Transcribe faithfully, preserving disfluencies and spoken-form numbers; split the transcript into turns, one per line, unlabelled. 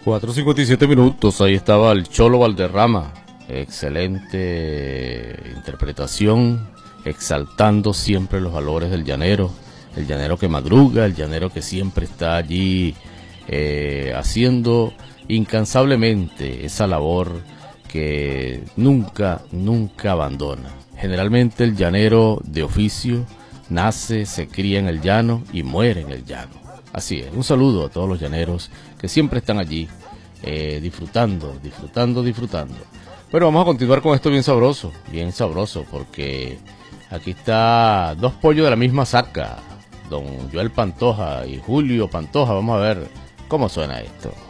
cuatro cincuenta y siete minutos, ahí estaba el Cholo Valderrama, excelente interpretación, exaltando siempre los valores del llanero, el llanero que madruga, el llanero que siempre está allí eh, haciendo incansablemente esa labor que nunca, nunca abandona. Generalmente el llanero de oficio nace, se cría en el llano y muere en el llano. Así es, un saludo a todos los llaneros que siempre están allí, eh, disfrutando, disfrutando, disfrutando. Pero vamos a continuar con esto bien sabroso, bien sabroso, porque aquí está dos pollos de la misma saca, don Joel Pantoja y Julio Pantoja. Vamos a ver cómo suena esto.